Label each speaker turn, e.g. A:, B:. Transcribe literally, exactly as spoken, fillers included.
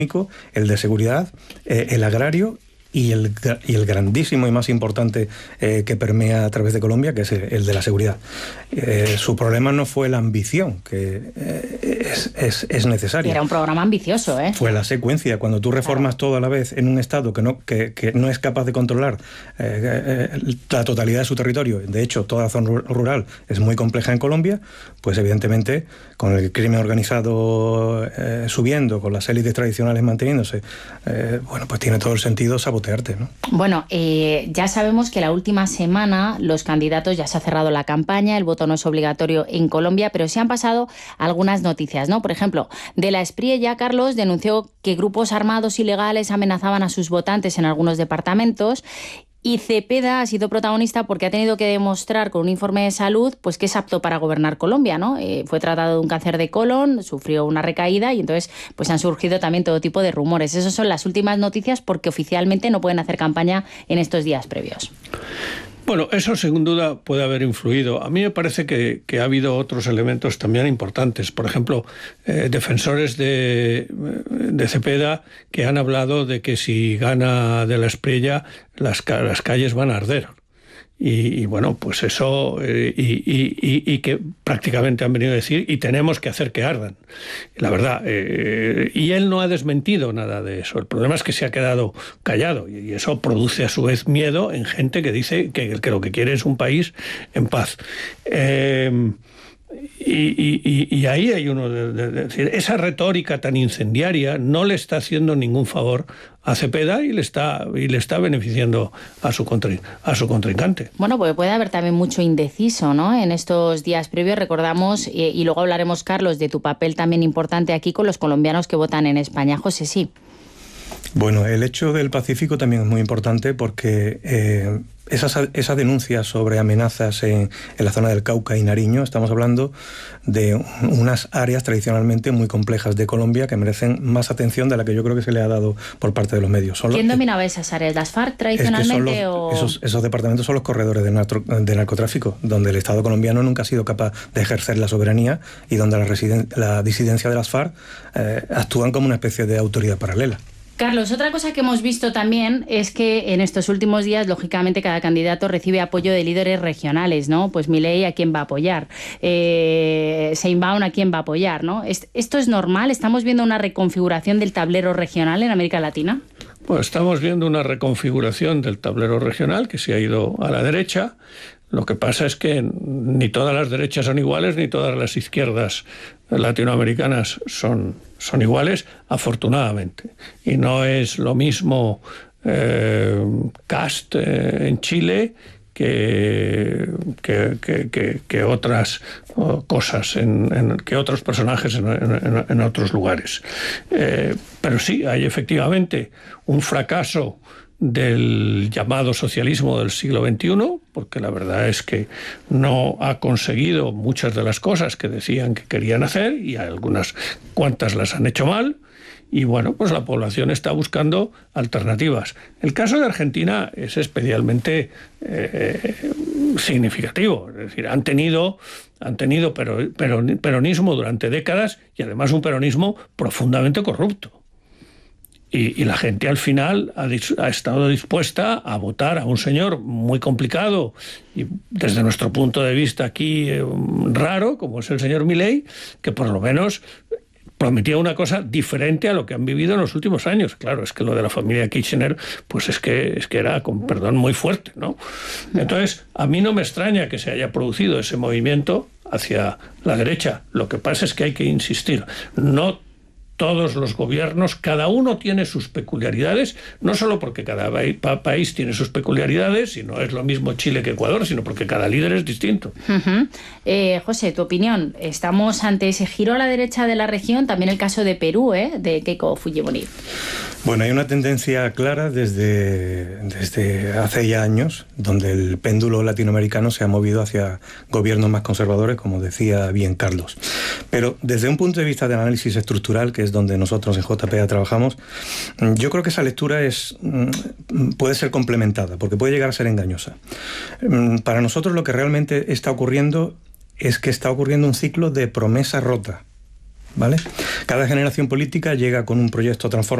A: el de seguridad, eh, el agrario y el, y el grandísimo y más importante eh, que permea a través de Colombia, que es el, el de la seguridad. Eh, su problema no fue la ambición, que eh, es, es, es necesaria.
B: Era un programa ambicioso, ¿eh?
A: Fue la secuencia. Cuando tú reformas claro. todo a la vez en un Estado que no, que, que no es capaz de controlar eh, eh, la totalidad de su territorio, de hecho toda la zona rural es muy compleja en Colombia, pues evidentemente con el crimen organizado eh, subiendo, con las élites tradicionales manteniéndose, eh, bueno, pues tiene todo el sentido sabotearte, ¿no?
B: Bueno, eh, ya sabemos que la última semana los candidatos ya se ha cerrado la campaña, el voto no es obligatorio en Colombia, pero se han pasado algunas noticias, ¿no? Por ejemplo, de la Espriella, Carlos denunció que grupos armados ilegales amenazaban a sus votantes en algunos departamentos. Y Cepeda ha sido protagonista porque ha tenido que demostrar con un informe de salud pues que es apto para gobernar Colombia, ¿no? Eh, fue tratado de un cáncer de colon, sufrió una recaída y entonces pues han surgido también todo tipo de rumores. Esas son las últimas noticias porque oficialmente no pueden hacer campaña en estos días previos.
C: Bueno, eso sin duda puede haber influido. A mí me parece que, que ha habido otros elementos también importantes. Por ejemplo, eh, defensores de, de Cepeda que han hablado de que si gana de la Espriella las, las calles van a arder. Y, y bueno, pues eso, eh, y, y, y, y que prácticamente han venido a decir, y tenemos que hacer que ardan. La verdad, eh, y él no ha desmentido nada de eso. El problema es que se ha quedado callado, y eso produce a su vez miedo en gente que dice que, que lo que quiere es un país en paz. Eh, Y, y, y ahí hay uno de, de, de decir, esa retórica tan incendiaria no le está haciendo ningún favor a Cepeda y le está y le está beneficiando a su contrin, a su contrincante.
B: Bueno, pues puede haber también mucho indeciso, ¿no? En estos días previos recordamos eh, y luego hablaremos, Carlos, de tu papel también importante aquí con los colombianos que votan en España. José, sí.
A: Bueno, el hecho del Pacífico también es muy importante porque eh, esas, esas denuncias sobre amenazas en, en la zona del Cauca y Nariño, estamos hablando de unas áreas tradicionalmente muy complejas de Colombia que merecen más atención de la que yo creo que se le ha dado por parte de los medios. Son
B: ¿Quién
A: los,
B: dominaba esas áreas? ¿Las FARC tradicionalmente?
A: Es que son los,
B: o...
A: esos, esos departamentos son los corredores de, narco, de narcotráfico, donde el Estado colombiano nunca ha sido capaz de ejercer la soberanía y donde la, residen, la disidencia de las FARC eh, actúan como una especie de autoridad paralela.
B: Carlos, otra cosa que hemos visto también es que en estos últimos días, lógicamente, cada candidato recibe apoyo de líderes regionales, ¿no? Pues Milei, ¿a quién va a apoyar? Eh, Sheinbaum, ¿a quién va a apoyar? ¿No? ¿Esto es normal? ¿Estamos viendo una reconfiguración del tablero regional en América Latina?
C: Pues estamos viendo una reconfiguración del tablero regional que se ha ido a la derecha. Lo que pasa es que ni todas las derechas son iguales, ni todas las izquierdas latinoamericanas son, son iguales, afortunadamente. Y no es lo mismo eh, Cast eh, en Chile que, que, que, que, que otras oh, cosas, en, en, que otros personajes en, en, en otros lugares. Eh, pero sí, hay efectivamente un fracaso del llamado socialismo del siglo veintiuno, porque la verdad es que no ha conseguido muchas de las cosas que decían que querían hacer y algunas cuantas las han hecho mal. Y bueno, pues la población está buscando alternativas. El caso de Argentina es especialmente eh, significativo. Es decir, han tenido, han tenido peronismo durante décadas y además un peronismo profundamente corrupto. Y, y la gente al final ha, ha estado dispuesta a votar a un señor muy complicado y desde nuestro punto de vista aquí eh, raro, como es el señor Milei, que por lo menos prometía una cosa diferente a lo que han vivido en los últimos años. Claro, es que lo de la familia Kirchner, pues es que, es que era, con perdón, muy fuerte, ¿no? Entonces, a mí no me extraña que se haya producido ese movimiento hacia la derecha. Lo que pasa es que hay que insistir. No todos los gobiernos, cada uno tiene sus peculiaridades, no solo porque cada país tiene sus peculiaridades, y no es lo mismo Chile que Ecuador, sino porque cada líder es distinto.
B: Uh-huh. eh, José, tu opinión, estamos ante ese giro a la derecha de la región, también el caso de Perú, ¿eh? de Keiko Fujimori.
A: Bueno, hay una tendencia clara desde, desde hace ya años, donde el péndulo latinoamericano se ha movido hacia gobiernos más conservadores, como decía bien Carlos. Pero desde un punto de vista del análisis estructural, que es donde nosotros en J P A trabajamos, yo creo que esa lectura es, puede ser complementada, porque puede llegar a ser engañosa. Para nosotros lo que realmente está ocurriendo es que está ocurriendo un ciclo de promesa rota. ¿vale? Cada generación política llega con un proyecto transformador